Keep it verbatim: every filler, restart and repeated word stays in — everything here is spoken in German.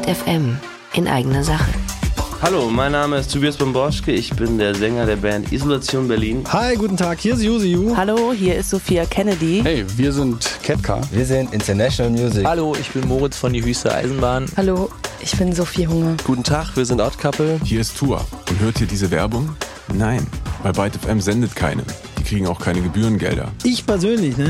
Byte F M in eigener Sache. Hallo, mein Name ist Tobias Bomborschke, ich bin der Sänger der Band Isolation Berlin. Hi, guten Tag, hier ist Yuziu. Hallo, hier ist Sophia Kennedy. Hey, wir sind Ketka. Wir sind International Music. Hallo, ich bin Moritz von die Hüster Eisenbahn. Hallo, ich bin Sophie Hunger. Guten Tag, wir sind Odd Couple. Hier ist Tour. Und hört ihr diese Werbung? Nein, weil Byte F M sendet keine. Die kriegen auch keine Gebührengelder. Ich persönlich, ne?